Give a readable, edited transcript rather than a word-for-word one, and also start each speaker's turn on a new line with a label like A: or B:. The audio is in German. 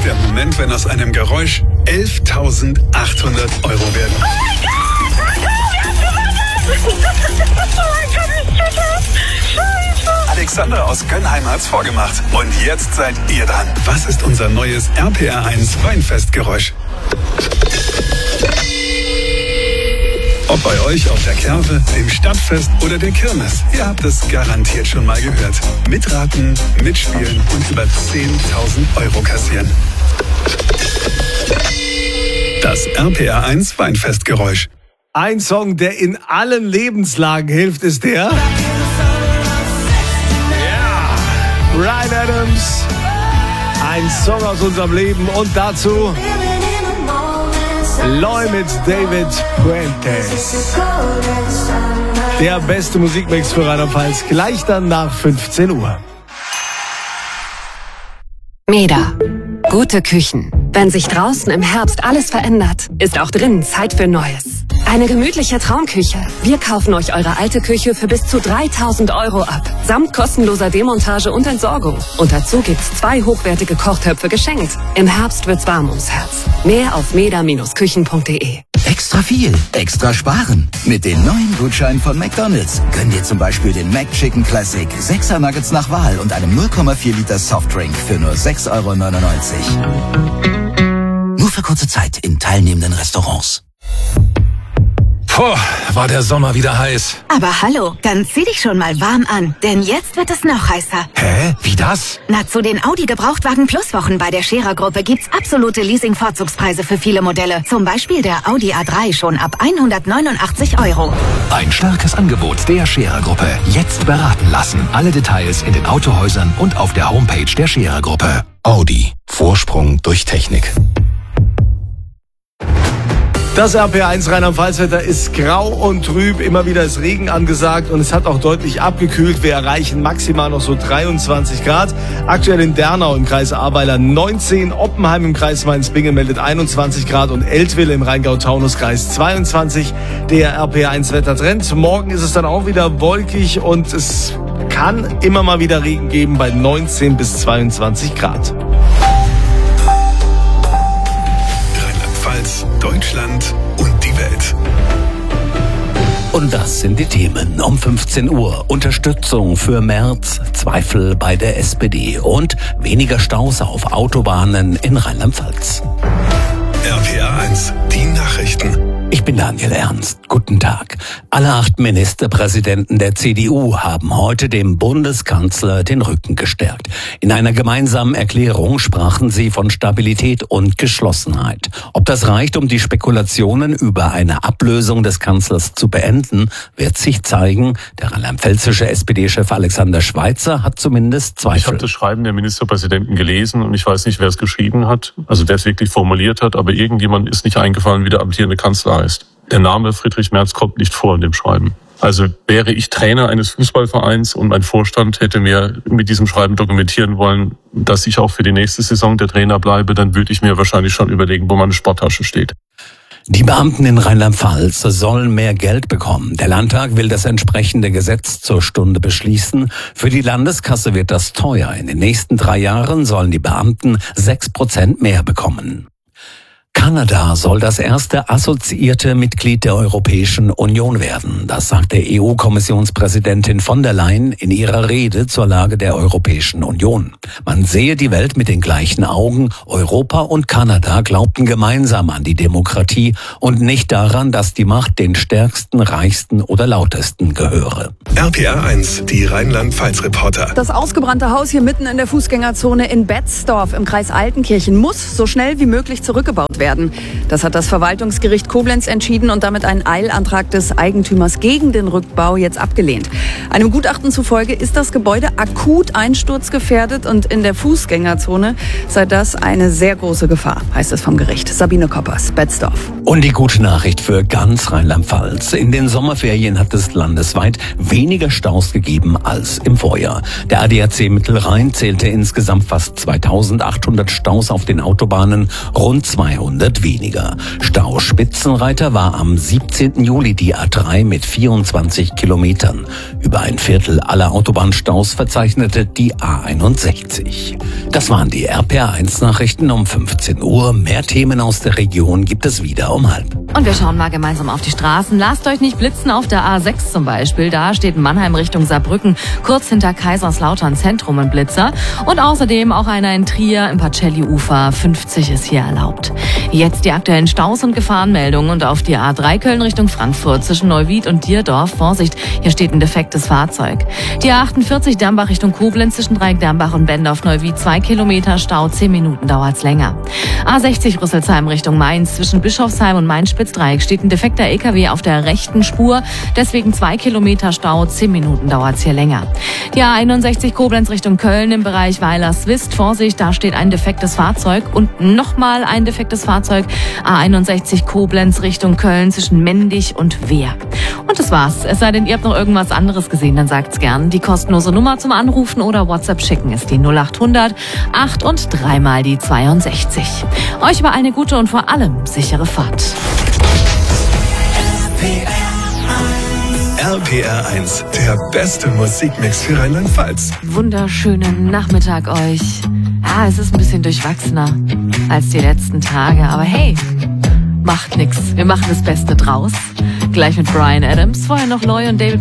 A: ist der Moment, wenn aus einem Geräusch 11.800 Euro werden.
B: Oh mein Gott!
A: Alexander aus Gönnheim hat's vorgemacht. Und jetzt seid ihr dran. Was ist unser neues RPR1 Weinfestgeräusch? Ob bei euch auf der Kerwe, dem Stadtfest oder der Kirmes. Ihr habt es garantiert schon mal gehört. Mitraten, mitspielen und über 10.000 Euro kassieren. Das RPR1 Weinfestgeräusch.
C: Ein Song, der in allen Lebenslagen hilft, ist der... Bryan Adams. Ein Song aus unserem Leben und dazu... Loy mit David Puentes. Der beste Musikmix für Rheinland-Pfalz, gleich dann nach 15 Uhr.
D: Meda. Gute Küchen. Wenn sich draußen im Herbst alles verändert, ist auch drinnen Zeit für Neues. Eine gemütliche Traumküche. Wir kaufen euch eure alte Küche für bis zu 3.000 Euro ab. Samt kostenloser Demontage und Entsorgung. Und dazu gibt's 2 hochwertige Kochtöpfe geschenkt. Im Herbst wird's warm ums Herz. Mehr auf meda-küchen.de.
E: Extra viel, extra sparen. Mit den neuen Gutscheinen von McDonald's gönn dir zum Beispiel den McChicken Classic, 6er Nuggets nach Wahl und einem 0,4 Liter Softdrink für nur 6,99 €. Nur für kurze Zeit in teilnehmenden Restaurants.
F: Puh, war der Sommer wieder heiß.
G: Aber hallo, dann zieh dich schon mal warm an, denn jetzt wird es noch heißer.
F: Hä? Wie das?
G: Na, zu den Audi Gebrauchtwagen Plus Wochen bei der Scherer Gruppe gibt's absolute Leasing-Vorzugspreise für viele Modelle. Zum Beispiel der Audi A3 schon ab 189 €.
F: Ein starkes Angebot der Scherer Gruppe. Jetzt beraten lassen. Alle Details in den Autohäusern und auf der Homepage der Scherer Gruppe. Audi. Vorsprung durch Technik.
C: Das RPR1 Rheinland-Pfalz-Wetter ist grau und trüb. Immer wieder ist Regen angesagt und es hat auch deutlich abgekühlt. Wir erreichen maximal noch so 23 Grad. Aktuell in Dernau im Kreis Ahrweiler 19, Oppenheim im Kreis Mainz-Bingen meldet 21 Grad und Eltville im Rheingau-Taunus-Kreis 22. Der RPR1-Wettertrend. Morgen ist es dann auch wieder wolkig und es kann immer mal wieder Regen geben bei 19 bis 22 Grad.
A: Deutschland und die Welt.
H: Und das sind die Themen um 15 Uhr. Unterstützung für Merz, Zweifel bei der SPD und weniger Staus auf Autobahnen in Rheinland-Pfalz.
A: RPR1, die Nachrichten.
H: Ich bin Daniel Ernst. Guten Tag. Alle 8 Ministerpräsidenten der CDU haben heute dem Bundeskanzler den Rücken gestärkt. In einer gemeinsamen Erklärung sprachen sie von Stabilität und Geschlossenheit. Ob das reicht, um die Spekulationen über eine Ablösung des Kanzlers zu beenden, wird sich zeigen. Der rheinland-pfälzische SPD-Chef Alexander Schweitzer hat zumindest Zweifel.
I: Ich habe das Schreiben der Ministerpräsidenten gelesen und ich weiß nicht, wer es geschrieben hat, also wer es wirklich formuliert hat, aber irgendjemand ist nicht eingefallen, wie der amtierende Kanzler heißt. Der Name Friedrich Merz kommt nicht vor in dem Schreiben. Also wäre ich Trainer eines Fußballvereins und mein Vorstand hätte mir mit diesem Schreiben dokumentieren wollen, dass ich auch für die nächste Saison der Trainer bleibe, dann würde ich mir wahrscheinlich schon überlegen, wo meine Sporttasche steht.
H: Die Beamten in Rheinland-Pfalz sollen mehr Geld bekommen. Der Landtag will das entsprechende Gesetz zur Stunde beschließen. Für die Landeskasse wird das teuer. In den nächsten 3 Jahren sollen die Beamten 6% mehr bekommen. Kanada soll das erste assoziierte Mitglied der Europäischen Union werden. Das sagte EU-Kommissionspräsidentin von der Leyen in ihrer Rede zur Lage der Europäischen Union. Man sehe die Welt mit den gleichen Augen. Europa und Kanada glaubten gemeinsam an die Demokratie und nicht daran, dass die Macht den Stärksten, Reichsten oder Lautesten gehöre.
A: RPR1, die Rheinland-Pfalz-Reporter.
J: Das ausgebrannte Haus hier mitten in der Fußgängerzone in Betzdorf im Kreis Altenkirchen muss so schnell wie möglich zurückgebaut werden. Das hat das Verwaltungsgericht Koblenz entschieden und damit einen Eilantrag des Eigentümers gegen den Rückbau jetzt abgelehnt. Einem Gutachten zufolge ist das Gebäude akut einsturzgefährdet und in der Fußgängerzone sei das eine sehr große Gefahr, heißt es vom Gericht. Sabine Koppers, Betzdorf.
H: Und die gute Nachricht für ganz Rheinland-Pfalz. In den Sommerferien hat es landesweit weniger Staus gegeben als im Vorjahr. Der ADAC Mittelrhein zählte insgesamt fast 2800 Staus auf den Autobahnen, rund 200 weniger. Stauspitzenreiter war am 17. Juli die A3 mit 24 Kilometern. Über ein Viertel aller Autobahnstaus verzeichnete die A61. Das waren die RPR1-Nachrichten um 15 Uhr. Mehr Themen aus der Region gibt es wieder um 12:30.
B: Und wir schauen mal gemeinsam auf die Straßen. Lasst euch nicht blitzen auf der A6 zum Beispiel. Da steht Mannheim Richtung Saarbrücken, kurz hinter Kaiserslautern Zentrum ein Blitzer. Und außerdem auch einer in Trier im Pacelli-Ufer. 50 ist hier erlaubt. Jetzt die aktuellen Staus und Gefahrenmeldungen. Und auf die A3 Köln Richtung Frankfurt zwischen Neuwied und Dierdorf. Vorsicht, hier steht ein defektes Fahrzeug. Die A48 Dambach Richtung Koblenz zwischen Dreieck Dambach und Bendorf Neuwied. 2 Kilometer Stau, 10 Minuten dauert's länger. A60 Rüsselsheim Richtung Mainz zwischen Bischofsheim und Main-Spitzdreieck steht ein defekter LKW auf der rechten Spur. Deswegen 2 Kilometer Stau, 10 Minuten dauert's hier länger. Die A61 Koblenz Richtung Köln im Bereich Weiler-Swist. Vorsicht, da steht ein defektes Fahrzeug und nochmal ein defektes Fahrzeug. A61 Koblenz Richtung Köln zwischen Mendig und Wehr. Und das war's. Es sei denn, ihr habt noch irgendwas anderes gesehen, dann sagt's gern. Die kostenlose Nummer zum Anrufen oder WhatsApp schicken ist die 0800 8 und 3 mal die 62. Euch über eine gute und vor allem sichere Fahrt.
A: RPR1, der beste Musikmix für Rheinland-Pfalz.
B: Wunderschönen Nachmittag euch. Ja, es ist ein bisschen durchwachsener als die letzten Tage, aber hey, macht nix. Wir machen das Beste draus. Gleich mit Bryan Adams, vorher noch Loy und David